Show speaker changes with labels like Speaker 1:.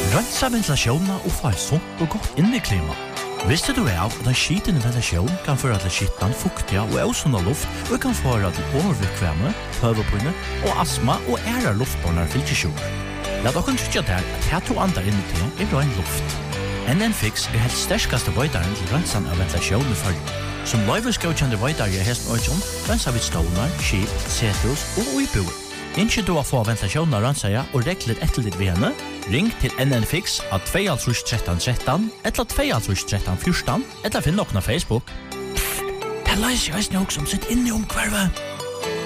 Speaker 1: Rensa ventilasjonen og få et sunt og godt inneklima. Visste du av at en skitende ventilasjon kan føre til skittan, fuktiga og ausunda luft og kan føre til overvikvæme, høvepinne og astma og æra luftbårnar fylkesjok. Lad okken tryggja der at her to andar inni til rein luft. NN-Fix helst sterskaste vøydaren til rensan av ventilasjonen i fyrir. Som løyverskaukjande vøydar i hesten øyjon, rensa vid stålar, skip, setus og uibuer. Innskje du å få ventilasjonen av rensaja og regler etter ditt ved henne, ring til NN-Fix at 21313 eller 21314 eller finn nokna Facebook. Det løser jo eisne også som sitt inne omkvarvet.